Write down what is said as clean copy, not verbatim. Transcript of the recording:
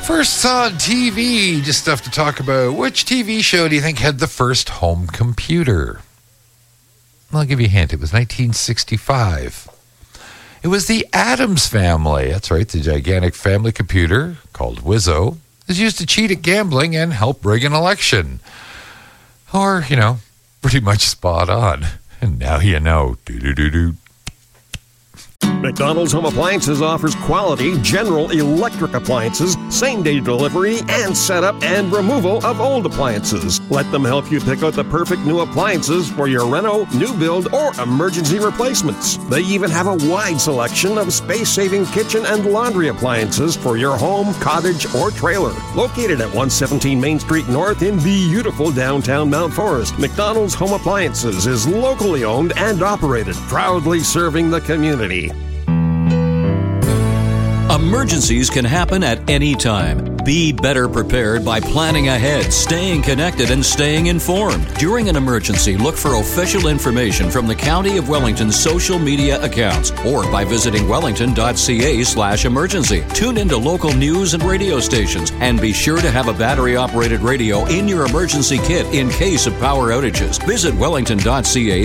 First on TV, just stuff to talk about. Which TV show do you think had the first home computer? I'll give you a hint. It was 1965. It was the Addams Family. That's right, the gigantic family computer called Wizzo is used to cheat at gambling and help rig an election. Or, pretty much spot on. And now you know. Do-do-do-do. McDonald's Home Appliances offers quality General Electric appliances, same-day delivery, and setup and removal of old appliances. Let them help you pick out the perfect new appliances for your reno, new build, or emergency replacements. They even have a wide selection of space-saving kitchen and laundry appliances for your home, cottage, or trailer. Located at 117 Main Street North in beautiful downtown Mount Forest, McDonald's Home Appliances is locally owned and operated, proudly serving the community. Emergencies can happen at any time. Be better prepared by planning ahead, staying connected, and staying informed. During an emergency, look for official information from the County of Wellington's social media accounts or by visiting wellington.ca/emergency. Tune into local news and radio stations and be sure to have a battery-operated radio in your emergency kit in case of power outages. Visit wellington.ca